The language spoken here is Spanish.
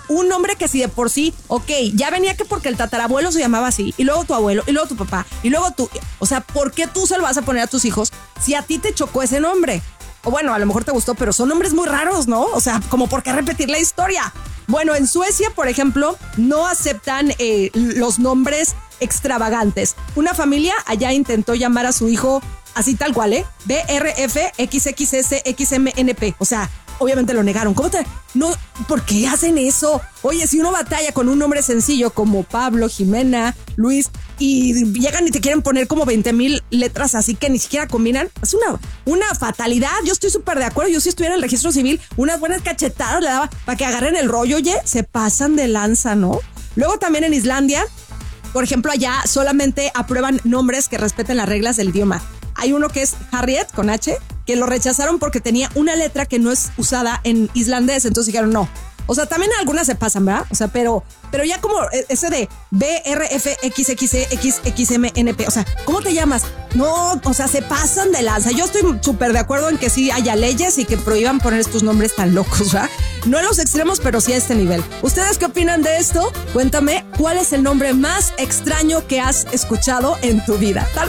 un nombre que si de por sí, ok, ya venía que porque el tatarabuelo se llamaba así, y luego tu abuelo, y luego tu papá, y luego tú, o sea, ¿por qué tú se lo vas a poner a tus hijos si a ti te chocó ese nombre? O bueno, a lo mejor te gustó, pero son nombres muy raros, ¿no? O sea, como por qué repetir la historia. Bueno, en Suecia, por ejemplo, no aceptan los nombres extravagantes. Una familia allá intentó llamar a su hijo así tal cual, BRFXXSXMNP. O sea, obviamente lo negaron. No, ¿por qué hacen eso? Oye, si uno batalla con un nombre sencillo como Pablo, Jimena, Luis, y llegan y te quieren poner como 20,000 letras así que ni siquiera combinan, es una fatalidad. Yo estoy súper de acuerdo. Yo si estuviera en el registro civil, unas buenas cachetadas le daba para que agarren el rollo. Oye, se pasan de lanza, ¿no? Luego también en Islandia, por ejemplo, allá solamente aprueban nombres que respeten las reglas del idioma. Hay uno que es Harriet, con H, que lo rechazaron porque tenía una letra que no es usada en islandés, entonces dijeron no. O sea, también algunas se pasan, ¿verdad? O sea, pero ya como ese de BRFXXXMNP, o sea, ¿cómo te llamas? No, o sea, se pasan de lanza. Yo estoy súper de acuerdo en que sí haya leyes y que prohíban poner estos nombres tan locos, ¿verdad? No en los extremos, pero sí a este nivel. ¿Ustedes qué opinan de esto? Cuéntame, ¿cuál es el nombre más extraño que has escuchado en tu vida? Tal